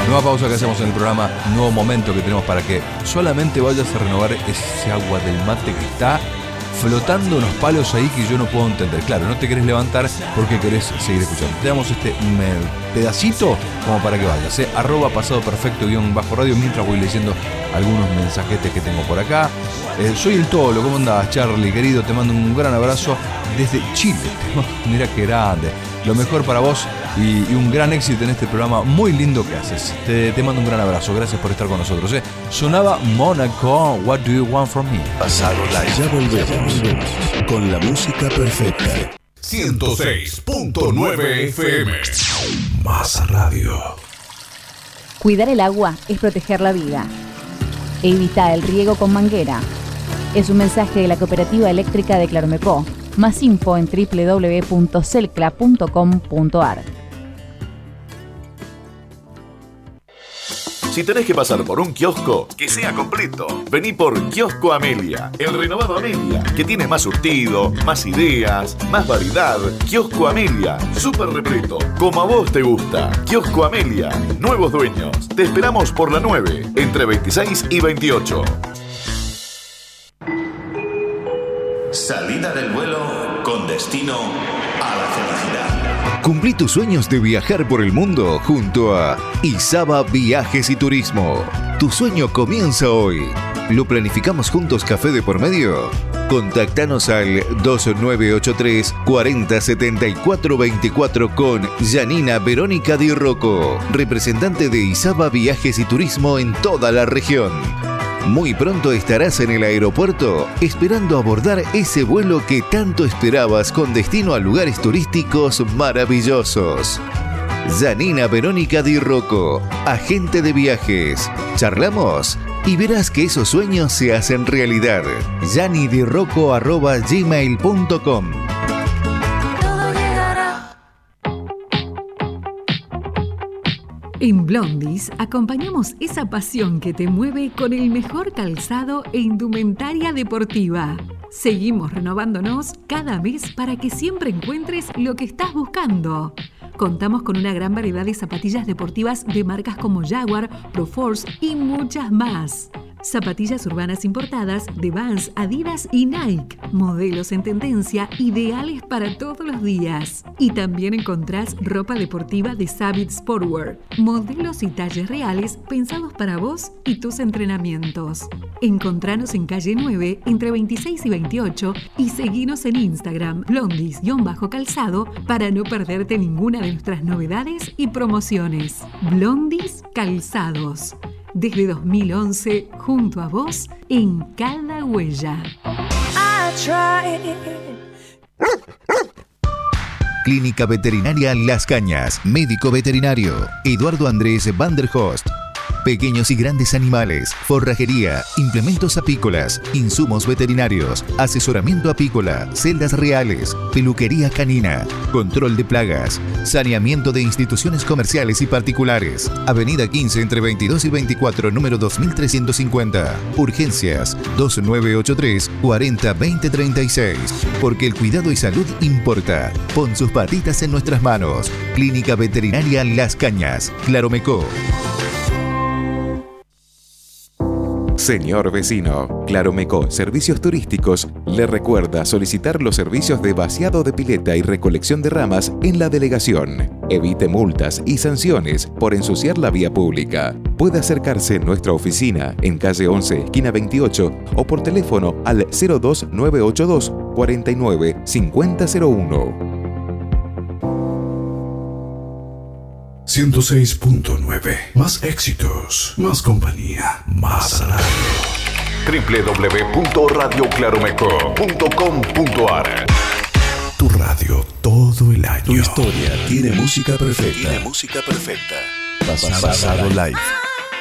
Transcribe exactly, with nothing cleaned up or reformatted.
Nueva pausa que hacemos en el programa, nuevo momento que tenemos para que solamente vayas a renovar ese agua del mate que está flotando unos palos ahí que yo no puedo entender. Claro, no te querés levantar porque querés seguir escuchando. Te damos este pedacito como para que vayas, ¿eh? Arroba pasado perfecto guión bajo radio mientras voy leyendo algunos mensajetes que tengo por acá. Eh, soy el Tolo, ¿cómo andás, Charlie, querido? Te mando un gran abrazo desde Chile. Mira qué grande. Lo mejor para vos y, y un gran éxito en este programa muy lindo que haces. Te, te mando un gran abrazo. Gracias por estar con nosotros, ¿eh? Sonaba Mónaco, What Do You Want From Me. Pasado Live. Ya volvemos con la música perfecta. ciento seis punto nueve F M. Más radio. Cuidar el agua es proteger la vida. Evita el riego con manguera. Es un mensaje de la Cooperativa Eléctrica de Claromecó. Más info en doble u doble u doble u punto celcla punto com punto a r. Si tenés que pasar por un kiosco, que sea completo. Vení por Kiosco Amelia, el renovado Amelia, que tiene más surtido, más ideas, más variedad. Kiosco Amelia, súper repleto, como a vos te gusta. Kiosco Amelia, nuevos dueños. Te esperamos por la nueve, entre veintiséis y veintiocho. Salida del vuelo con destino a la felicidad. Cumplí tus sueños de viajar por el mundo junto a Isaba Viajes y Turismo. Tu sueño comienza hoy. ¿Lo planificamos juntos café de por medio? Contactanos al dos nueve ocho tres, cuatro cero siete cuatro dos cuatro con Janina Verónica Di Rocco, representante de Isaba Viajes y Turismo en toda la región. Muy pronto estarás en el aeropuerto esperando abordar ese vuelo que tanto esperabas con destino a lugares turísticos maravillosos. Janina Verónica Di Rocco, agente de viajes. Charlamos y verás que esos sueños se hacen realidad. janidirocco arroba gmail punto com. En Blondies acompañamos esa pasión que te mueve con el mejor calzado e indumentaria deportiva. Seguimos renovándonos cada mes para que siempre encuentres lo que estás buscando. Contamos con una gran variedad de zapatillas deportivas de marcas como Jaguar, Proforce y muchas más. Zapatillas urbanas importadas de Vans, Adidas y Nike. Modelos en tendencia, ideales para todos los días. Y también encontrás ropa deportiva de Savage Sportwear. Modelos y talles reales pensados para vos y tus entrenamientos. Encontranos en calle nueve, entre veintiséis y veintiocho, y seguinos en Instagram, blondies-calzado, para no perderte ninguna de nuestras novedades y promociones. Blondies Calzados. Desde dos mil once, junto a vos, en cada huella. Clínica Veterinaria Las Cañas. Médico veterinario Eduardo Andrés Van der Host. Pequeños y grandes animales, forrajería, implementos apícolas, insumos veterinarios, asesoramiento apícola, celdas reales, peluquería canina, control de plagas, saneamiento de instituciones comerciales y particulares. Avenida quince entre veintidós y veinticuatro, número dos mil trescientos cincuenta. Urgencias dos nueve ocho tres, cuarenta, veinte, treinta y seis. Porque el cuidado y salud importa. Pon sus patitas en nuestras manos. Clínica Veterinaria Las Cañas, Claromecó. Señor vecino, Claromecó Servicios Turísticos le recuerda solicitar los servicios de vaciado de pileta y recolección de ramas en la delegación. Evite multas y sanciones por ensuciar la vía pública. Puede acercarse a nuestra oficina en calle once, esquina veintiocho, o por teléfono al cero dos nueve ocho dos, cuarenta y nueve, cincuenta cero uno. ciento seis punto nueve. Más éxitos, más compañía, más radio. doble u doble u doble u punto radio claromecó punto com punto a r. Tu radio todo el año. Tu historia tiene música perfecta. Tiene música perfecta. Pasado Live.